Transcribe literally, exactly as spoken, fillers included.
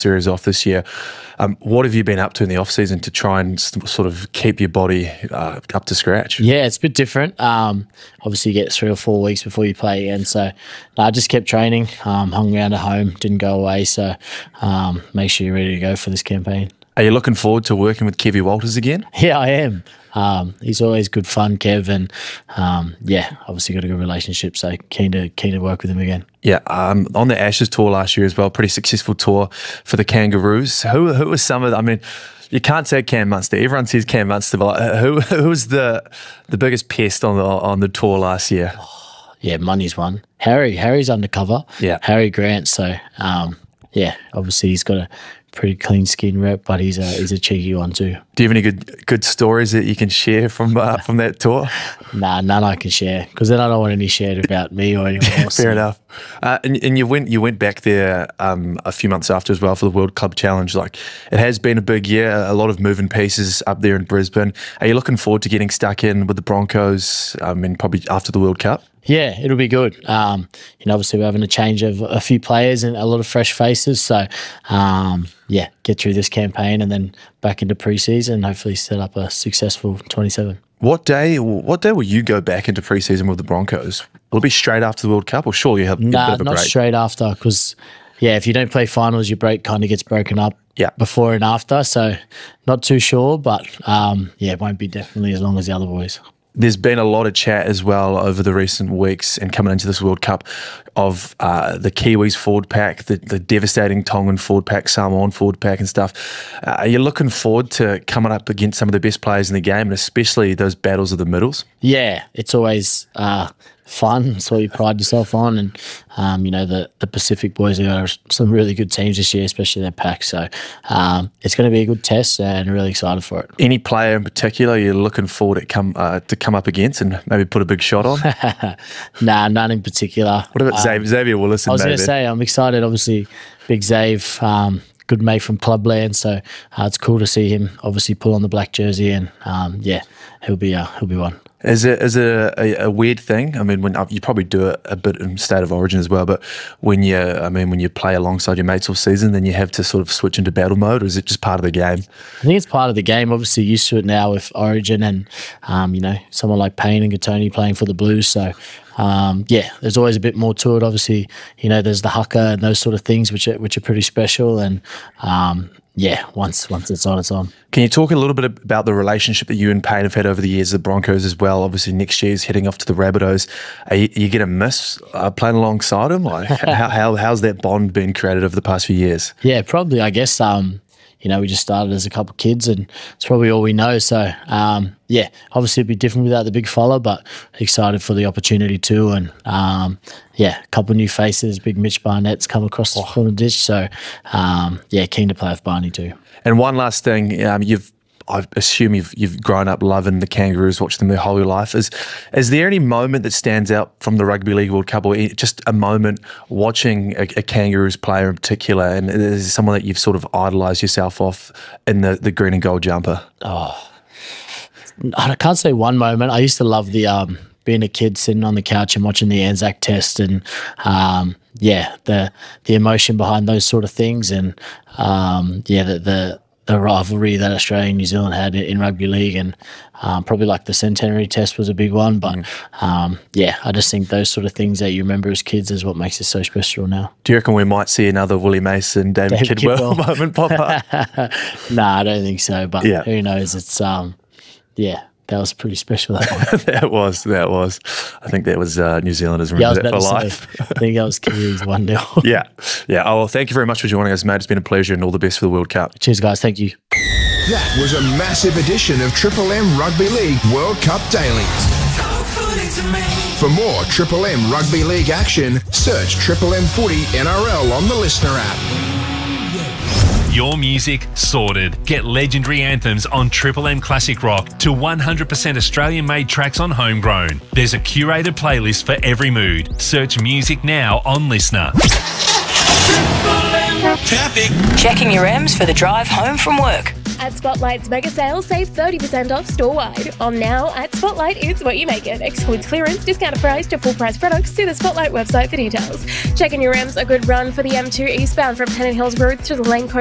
series off this year. Um, what have you been up to in the off season to try and sort of keep your body uh, up to scratch? Yeah, it's a bit different. Um, obviously, you get three or four weeks before you play again. So no, I just kept training, um, hung around at home, didn't go away. So um, make sure you're ready to go for this campaign. Are you looking forward to working with Kevy Walters again? Yeah, I am. Um, he's always good fun, Kev, and um, yeah, obviously got a good relationship. So keen to keen to work with him again. Yeah, um, on the Ashes tour last year as well, pretty successful tour for the Kangaroos. Who who was some of? The, I mean, you can't say Cam Munster. Everyone says Cam Munster, but who who was the the biggest pest on the on the tour last year? Oh, yeah, money's one. Harry, Harry's undercover. Yeah, Harry Grant. So um, yeah, obviously he's got a pretty clean skin rep, but he's a he's a cheeky one too. Do you have any good good stories that you can share from uh, from that tour? Nah, none I can share, because then I don't want any shared about me or anyone else. Fair enough. Uh, and, and you went you went back there um, a few months after as well for the World Club Challenge. Like, it has been a big year, a lot of moving pieces up there in Brisbane. Are you looking forward to getting stuck in with the Broncos um, and probably after the World Cup? Yeah, it'll be good. Um, you know, obviously we're having a change of a few players and a lot of fresh faces. So, um, yeah, get through this campaign and then back into pre-season, hopefully set up a successful twenty-seven. What day What day will you go back into pre-season with the Broncos? Will it be straight after the World Cup, or surely you have nah, a bit of a not break? straight after, because, yeah, if you don't play finals, your break kind of gets broken up yeah. before and after. So not too sure, but, um, yeah, it won't be definitely as long as the other boys. There's been a lot of chat as well over the recent weeks and coming into this World Cup of uh, the Kiwis forward pack, the, the devastating Tongan forward pack, Samoan forward pack and stuff. Uh, are you looking forward to coming up against some of the best players in the game, and especially those battles of the middles? Yeah, it's always uh, fun. It's what you pride yourself on. And, um, you know, the, the Pacific boys are some really good teams this year, especially their pack. So um, it's going to be a good test and really excited for it. Any player in particular you're looking forward to come uh, to come up against and maybe put a big shot on? Nah, none in particular. What about um, Xavier, Xavier Willison? I was going to say, I'm excited. Obviously, big Xav, um, good mate from Clubland, so uh, it's cool to see him obviously pull on the black jersey, and um, yeah, he'll be uh, he'll be one. Is it is it a, a weird thing? I mean, when you probably do it a bit in State of Origin as well, but when you, I mean, when you play alongside your mates all season, then you have to sort of switch into battle mode, or is it just part of the game? I think it's part of the game. Obviously, used to it now with Origin, and um, you know, someone like Payne and Gatoni playing for the Blues. So um, yeah, there's always a bit more to it. Obviously, you know, there's the haka and those sort of things, which are which are pretty special, and um, yeah, once once it's on, it's on. Can you talk a little bit about the relationship that you and Payne have had over the years, the Broncos as well? Obviously, next year's heading off to the Rabbitohs. Are you, are you going to miss uh, playing alongside him? Like, how, how how's that bond been created over the past few years? Yeah, probably. I guess. Um, you know, we just started as a couple of kids, and it's probably all we know. So, um, yeah, obviously it'd be different without the big fella, but excited for the opportunity too. And um, yeah, a couple of new faces. Big Mitch Barnett's come across the front of the ditch. So, um, yeah, keen to play with Barney too. And one last thing, um, you've I assume you've you've grown up loving the Kangaroos, watched them their whole life. Is is there any moment that stands out from the Rugby League World Cup, or just a moment watching a, a Kangaroos player in particular, and is someone that you've sort of idolised yourself off in the, the green and gold jumper? Oh, I can't say one moment. I used to love the um, being a kid sitting on the couch and watching the Anzac Test, and um, yeah, the the emotion behind those sort of things, and um, yeah, the, the the rivalry that Australia and New Zealand had in rugby league, and um, probably like the Centenary Test was a big one. But mm. um, yeah, I just think those sort of things that you remember as kids is what makes it so special now. Do you reckon we might see another Willie Mason, David, David Kidwell, Kidwell moment pop up? Nah, I don't think so. But yeah. Who knows? It's um, yeah. That was pretty special. That one. that was, that was. I think that was uh, New Zealanders remember yeah, that for life. I think that was Kiwis one nil. yeah, yeah. Oh, well, thank you very much for joining us, mate. It's been a pleasure, and all the best for the World Cup. Cheers, guys. Thank you. That was a massive edition of Triple M Rugby League World Cup Dailies. For more Triple M Rugby League action, search Triple M Footy N R L on the Listener app. Your music sorted. Get legendary anthems on Triple M Classic Rock to one hundred percent Australian-made tracks on Homegrown. There's a curated playlist for every mood. Search music now on Listener. Traffic. Checking your M's for the drive home from work. At Spotlight's mega sale, save thirty percent off store-wide. On now, at Spotlight, it's what you make it. Excludes clearance, discounted price to full price products. See the Spotlight website for details. Checking your M's a good run for the M two eastbound from Pennant Hills Road to the Lane Coast